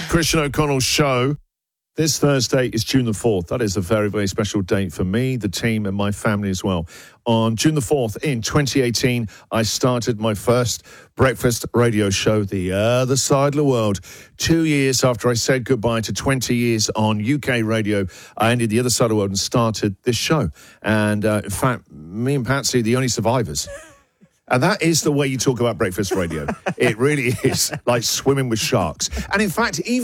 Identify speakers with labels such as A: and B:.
A: Christian O'Connell Show. This Thursday is June the 4th. That is a very, very special date for me, the team, and my family as well. On June the 4th in 2018, I started my first breakfast radio show, The Other Side of the World. 2 years after I said goodbye to 20 years on UK radio, I ended The Other Side of the World and started this show. And in fact, me and Patsy are the only survivors. And that is the way you talk about breakfast radio. It really is like swimming with sharks. And in fact, even